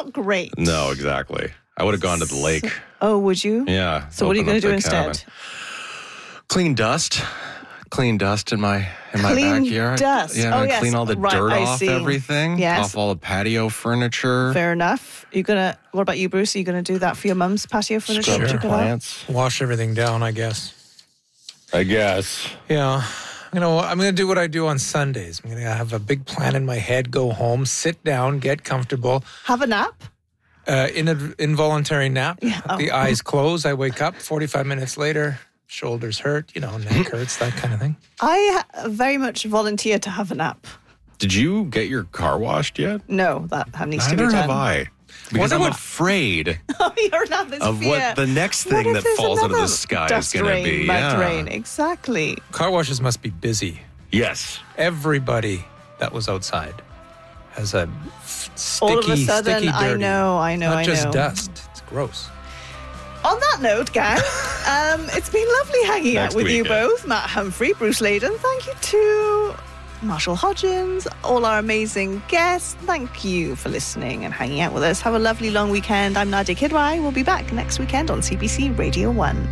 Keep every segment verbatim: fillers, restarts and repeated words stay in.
not great. No, exactly. I would have gone to the lake. So, oh, would you? Yeah. So what are you going to do instead? Cabin. Clean dust. Clean dust in my in my clean backyard. Dust. Yeah, oh, yes. clean all the right, dirt I off see. everything. Yes. Off all the patio furniture. Fair enough. You're gonna. What about you, Bruce? Are you going to do that for your mum's patio furniture? Scrub Sure. the plants. Wash everything down, I guess. I guess. Yeah. You know, I'm going to do what I do on Sundays. I'm going to have a big plan in my head, go home, sit down, get comfortable. Have a nap. Uh, in an involuntary nap. Yeah. Oh. The eyes close. I wake up. forty-five minutes later, shoulders hurt, you know, neck hurts, that kind of thing. I ha- very much volunteer to have a nap. Did you get your car washed yet? No, that needs Neither to be done. have I. Because Wonder I'm what- afraid Oh, you're not this of fear. what the next What thing if that there's falls out of another the sky is dust going to rain, be. mud Yeah. rain, exactly. Car washes must be busy. Yes. Everybody that was outside has a f- sticky, All of a sudden, sticky, I dirty. know, I know, Not I just know. dust. It's gross. On that note, gang, um, it's been lovely hanging Next out with you weekend. both. Matt Humphrey, Bruce Layden. Thank you to Marshall Hodgins, all our amazing guests. Thank you for listening and hanging out with us. Have a lovely long weekend. I'm Nadia Kidwai. We'll be back next weekend on C B C Radio one.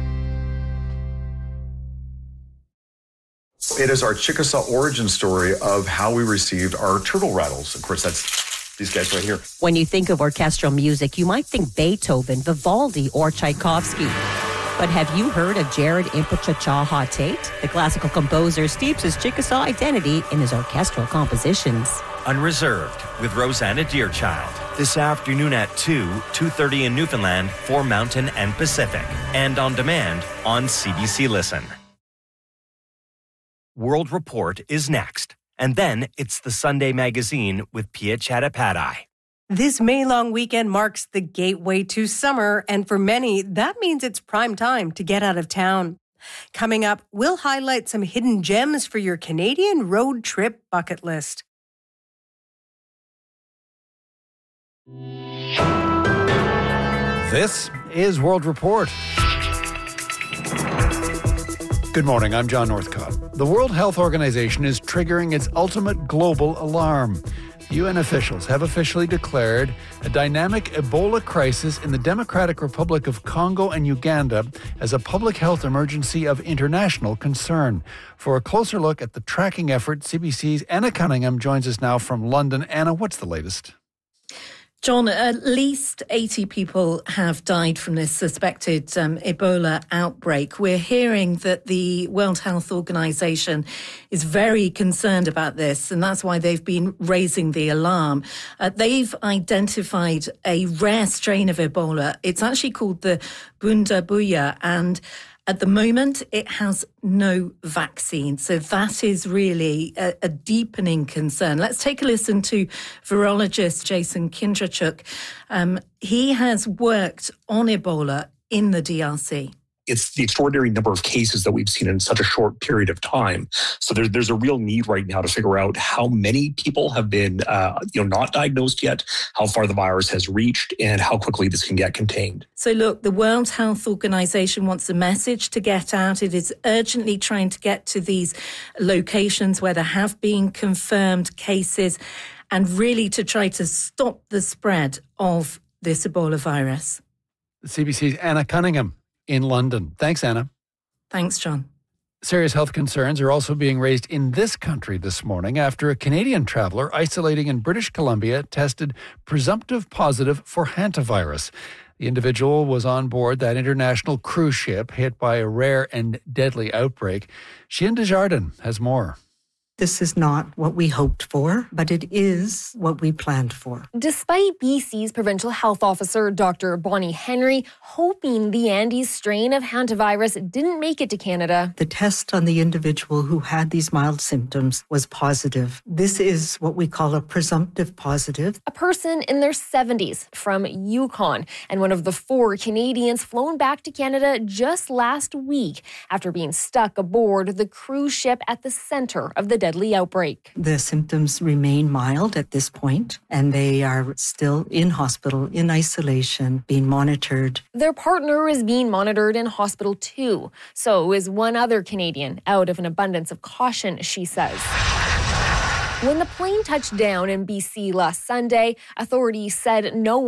It is our Chickasaw origin story of how we received our turtle rattles. Of course, that's these guys right here. When you think of orchestral music, you might think Beethoven, Vivaldi, or Tchaikovsky. But have you heard of Jared Impechachaha Tate? The classical composer steeps his Chickasaw identity in his orchestral compositions. Unreserved with Rosanna Deerchild. This afternoon at two, two thirty in Newfoundland for Mountain and Pacific. And on demand on C B C Listen. World Report is next. And then it's the Sunday Magazine with Pia Chattopadhyay. This May-long weekend marks the gateway to summer, and for many, that means it's prime time to get out of town. Coming up, we'll highlight some hidden gems for your Canadian road trip bucket list. This is World Report. Good morning, I'm John Northcott. The World Health Organization is triggering its ultimate global alarm. U N officials have officially declared a dynamic Ebola crisis in the Democratic Republic of Congo and Uganda as a public health emergency of international concern. For a closer look at the tracking effort, C B C's Anna Cunningham joins us now from London. Anna, what's the latest? John, at least eighty people have died from this suspected um, Ebola outbreak. We're hearing that the World Health Organization is very concerned about this, and that's why they've been raising the alarm. Uh, they've identified a rare strain of Ebola. It's actually called the Bundabuya, and at the moment, it has no vaccine. So that is really a, a deepening concern. Let's take a listen to virologist Jason Kindrachuk. Um, he has worked on Ebola in the D R C. It's the extraordinary number of cases that we've seen in such a short period of time. So there's there's a real need right now to figure out how many people have been, uh, you know, not diagnosed yet, how far the virus has reached, and how quickly this can get contained. So look, the World Health Organization wants a message to get out. It is urgently trying to get to these locations where there have been confirmed cases and really to try to stop the spread of this Ebola virus. C B C's Anna Cunningham in London. Thanks, Anna. Thanks, John. Serious health concerns are also being raised in this country this morning after a Canadian traveller isolating in British Columbia tested presumptive positive for hantavirus. The individual was on board that international cruise ship hit by a rare and deadly outbreak. Chien Desjardins has more. This is not what we hoped for, but it is what we planned for. Despite B C's provincial health officer, Doctor Bonnie Henry, hoping the Andes strain of hantavirus didn't make it to Canada. The test on the individual who had these mild symptoms was positive. This is what we call a presumptive positive. A person in their seventies from Yukon and one of the four Canadians flown back to Canada just last week after being stuck aboard the cruise ship at the center of the deadly outbreak. The symptoms remain mild at this point, and they are still in hospital, in isolation, being monitored. Their partner is being monitored in hospital too. So is one other Canadian, out of an abundance of caution, she says. When the plane touched down in B C last Sunday, authorities said no